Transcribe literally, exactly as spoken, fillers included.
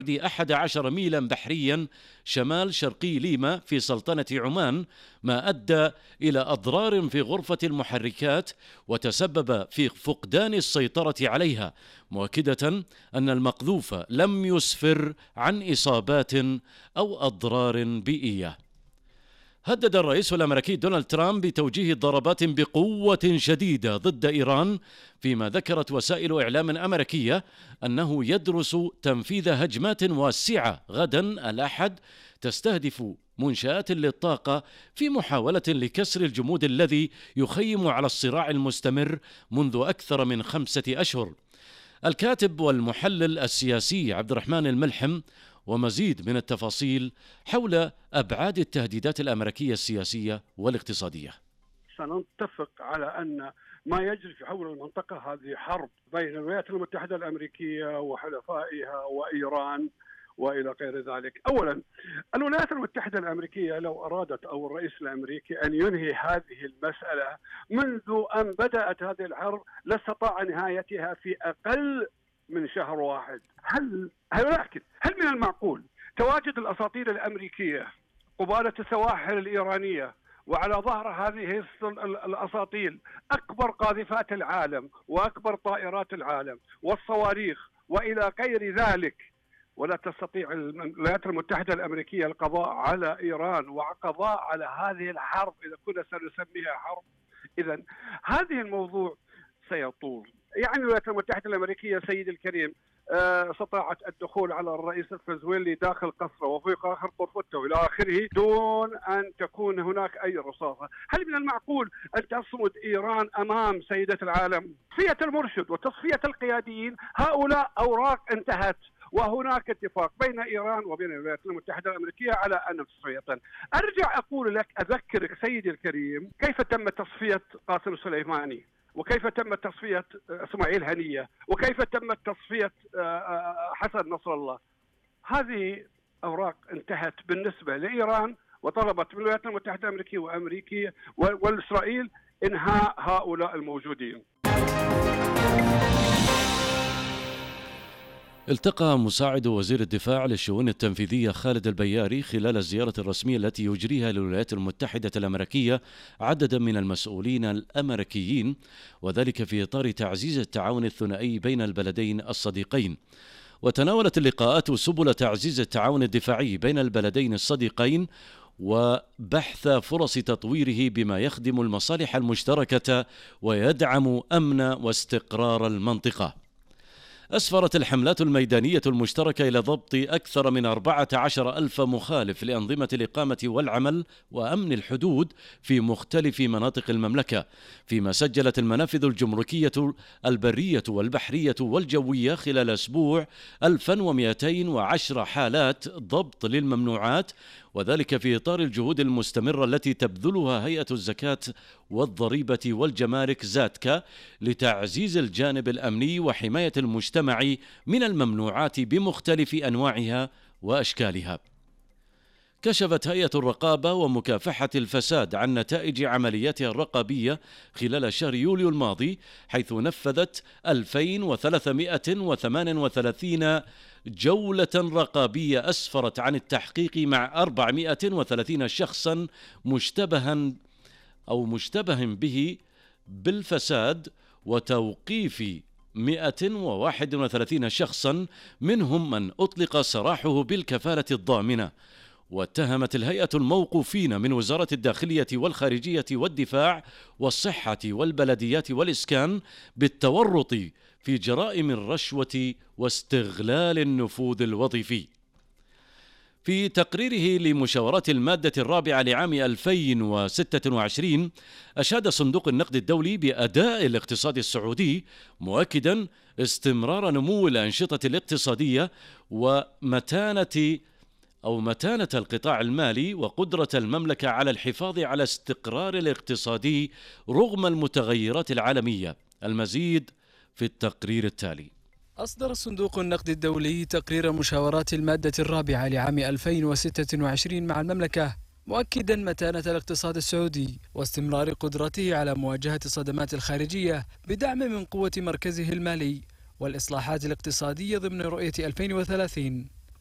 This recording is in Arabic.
أحد عشر ميلا بحريا شمال شرقي ليما في سلطنة عمان، ما أدى إلى أضرار في غرفة المحركات وتسبب في فقدان السيطرة عليها، مؤكدة أن المقذوف لم يسفر عن إصابات أو أضرار بيئية. هدد الرئيس الأمريكي دونالد ترامب بتوجيه ضربات بقوة شديدة ضد إيران، فيما ذكرت وسائل إعلام أمريكية أنه يدرس تنفيذ هجمات واسعة غدا الأحد تستهدف منشآت للطاقة في محاولة لكسر الجمود الذي يخيم على الصراع المستمر منذ أكثر من خمسة أشهر. الكاتب والمحلل السياسي عبد الرحمن الملحم ومزيد من التفاصيل حول أبعاد التهديدات الأمريكية السياسية والاقتصادية. سنتفق على أن ما يجري في حول المنطقة هذه حرب بين الولايات المتحدة الأمريكية وحلفائها وإيران وإلى غير ذلك. أولا، الولايات المتحدة الأمريكية لو أرادت أو الرئيس الأمريكي أن ينهي هذه المسألة منذ أن بدأت هذه الحرب لاستطاع نهايتها في أقل من شهر واحد. هل ولكن هل من المعقول تواجد الأساطيل الأمريكية قبالة السواحل الإيرانية وعلى ظهر هذه الأساطيل أكبر قاذفات العالم وأكبر طائرات العالم والصواريخ وإلى غير ذلك، ولا تستطيع الولايات المتحدة الأمريكية القضاء على إيران وقضاء على هذه الحرب إذا كنا سنسميها حرب؟ إذا هذه الموضوع سيطول. يعني الولايات المتحدة الأمريكية سيدي الكريم استطاعت الدخول على الرئيس الفنزويلي داخل قصره وفي آخر غرفته إلى آخره دون أن تكون هناك أي رصاصة. هل من المعقول أن تصمد إيران أمام سيدة العالم؟ تصفية المرشد وتصفية القياديين هؤلاء أوراق انتهت، وهناك اتفاق بين إيران وبين الولايات المتحدة الأمريكية على أن تصفية. أرجع أقول لك أذكرك سيدي الكريم كيف تم تصفية قاسم سليماني، وكيف تم تصفية إسماعيل هنية، وكيف تم تصفية حسن نصر الله. هذه أوراق انتهت بالنسبة لإيران، وطلبت من الولايات المتحدة الأمريكية وأمريكية والإسرائيل إنهاء هؤلاء الموجودين. التقى مساعد وزير الدفاع للشؤون التنفيذية خالد البياري خلال الزيارة الرسمية التي يجريها للولايات المتحدة الأمريكية عددا من المسؤولين الأمريكيين، وذلك في إطار تعزيز التعاون الثنائي بين البلدين الصديقين. وتناولت اللقاءات سبل تعزيز التعاون الدفاعي بين البلدين الصديقين وبحث فرص تطويره بما يخدم المصالح المشتركة ويدعم أمن واستقرار المنطقة. أسفرت الحملات الميدانية المشتركة إلى ضبط أكثر من أربعة عشر ألف مخالف لأنظمة الإقامة والعمل وأمن الحدود في مختلف مناطق المملكة، فيما سجلت المنافذ الجمركية البرية والبحرية والجوية خلال أسبوع ألفا ومئتين وعشرة حالات ضبط للممنوعات، وذلك في إطار الجهود المستمرة التي تبذلها هيئة الزكاة والضريبة والجمارك زاتكا لتعزيز الجانب الأمني وحماية المجتمع من الممنوعات بمختلف أنواعها وأشكالها. كشفت هيئة الرقابة ومكافحة الفساد عن نتائج عملياتها الرقابية خلال شهر يوليو الماضي، حيث نفذت ألفين وثلاثمئة وثمانية وثلاثين جولة رقابية أسفرت عن التحقيق مع أربعمئة وثلاثين شخصا مشتبها أو مشتبه به بالفساد، وتوقيف مئة وواحد وثلاثين شخصا منهم من أطلق سراحه بالكفالة الضامنة. واتهمت الهيئة الموقوفين من وزارة الداخلية والخارجية والدفاع والصحة والبلديات والإسكان بالتورط في جرائم الرشوة واستغلال النفوذ الوظيفي. في تقريره لمشاورات المادة الرابعة لعام ألفين وستة وعشرين أشاد صندوق النقد الدولي بأداء الاقتصاد السعودي، مؤكدا استمرار نمو الأنشطة الاقتصادية ومتانة أو متانة القطاع المالي وقدرة المملكة على الحفاظ على استقرار الاقتصادي رغم المتغيرات العالمية. المزيد في التقرير التالي. أصدر صندوق النقد الدولي تقرير مشاورات المادة الرابعة لعام ألفين وستة وعشرين مع المملكة، مؤكدا متانة الاقتصاد السعودي واستمرار قدرته على مواجهة الصدمات الخارجية بدعم من قوة مركزه المالي والإصلاحات الاقتصادية ضمن رؤية ألفين وثلاثين.